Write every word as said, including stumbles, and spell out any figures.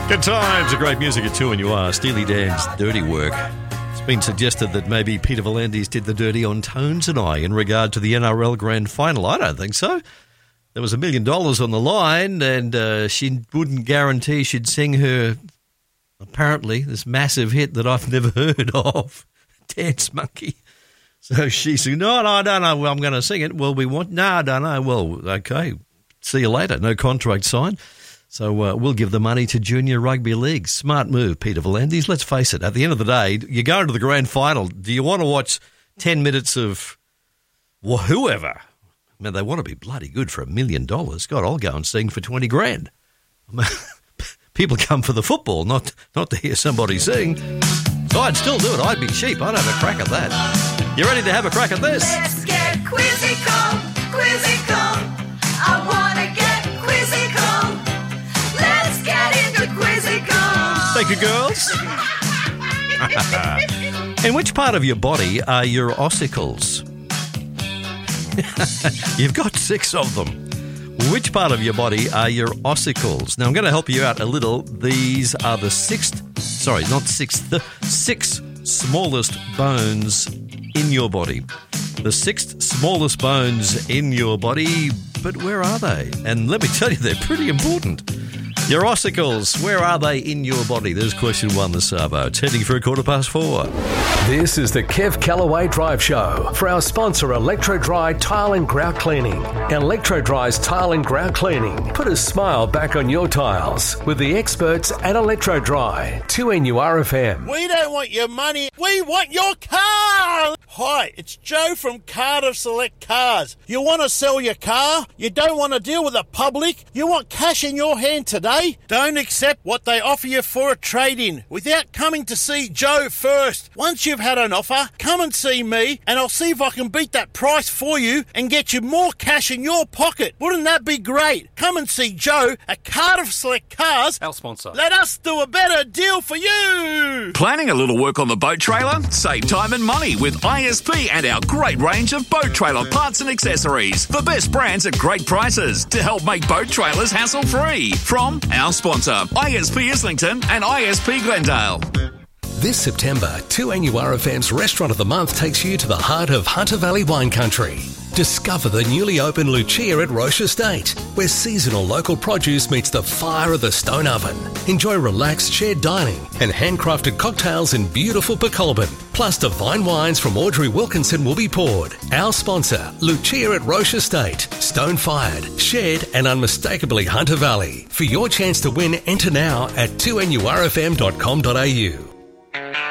Good times, a great music at two and you are. Steely Dan's Dirty Work. It's been suggested that maybe Peter V'landys did the dirty on Tones and I in regard to the N R L Grand Final. I don't think so. There was a million dollars on the line and uh, she wouldn't guarantee she'd sing her, apparently, this massive hit that I've never heard of, Dance Monkey. So she said, no, no, I don't know, I'm going to sing it. Well, we want, no, I don't know. Well, okay, see you later. No contract signed. So uh, we'll give the money to Junior Rugby League. Smart move, Peter V'landys. Let's face it, at the end of the day, you go into the grand final, do you want to watch ten minutes of well, whoever? I mean, they want to be bloody good for a million dollars. God, I'll go and sing for twenty grand. People come for the football, not not to hear somebody sing. So I'd still do it. I'd be cheap. I'd have a crack at that. You ready to have a crack at this? Let's get quizzical, quizzical. I want to get quizzical. Let's get into quizzical. Thank you, girls. In which part of your body are your ossicles? You've got six of them. Which part of your body are your ossicles? Now, I'm going to help you out a little. These are the sixth, sorry, not sixth, the six smallest bones in your body. The sixth smallest bones in your body, but where are they? And let me tell you, they're pretty important. Your ossicles, where are they in your body? There's question one, the Sabo. It's heading for a quarter past four. This is the Kev Callaway Drive Show for our sponsor, Electro Dry Tile and Grout Cleaning. Electro Dry's Tile and Grout Cleaning. Put a smile back on your tiles with the experts at Electro Dry. two N U R F M. We don't want your money, we want your car! Hi, it's Joe from Cardiff Select Cars. You want to sell your car? You don't want to deal with the public? You want cash in your hand today? Don't accept what they offer you for a trade-in without coming to see Joe first. Once you've had an offer, come and see me and I'll see if I can beat that price for you and get you more cash in your pocket. Wouldn't that be great? Come and see Joe at Cardiff Select Cars. Our sponsor. Let us do a better deal for you. Planning a little work on the boat trailer? Save time and money with I S P and our great range of boat trailer parts and accessories. The best brands at great prices to help make boat trailers hassle-free. From our sponsor, I S P Islington and I S P Glendale. This September, two N U R F M's Restaurant of the Month takes you to the heart of Hunter Valley wine country. Discover the newly opened Lucia at Roche Estate, where seasonal local produce meets the fire of the stone oven. Enjoy relaxed shared dining and handcrafted cocktails in beautiful Pecolbin. Plus divine wines from Audrey Wilkinson will be poured. Our sponsor, Lucia at Roche Estate. Stone-fired, shared and unmistakably Hunter Valley. For your chance to win, enter now at two N U R F M dot com dot A U.